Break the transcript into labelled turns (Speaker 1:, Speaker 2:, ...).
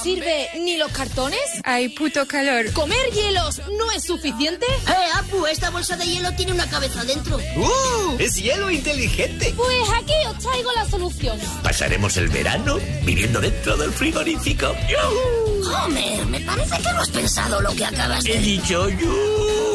Speaker 1: sirve ni los cartones?
Speaker 2: Ay, puto calor.
Speaker 1: ¿Comer hielos no es suficiente?
Speaker 3: Apu, esta bolsa de hielo tiene una cabeza dentro.
Speaker 4: ¡Es hielo inteligente!
Speaker 1: Pues aquí os traigo la solución.
Speaker 4: Pasaremos el verano viviendo dentro del frigorífico.
Speaker 3: Homer, me parece que no has pensado lo que acabas de...
Speaker 4: He dicho yo.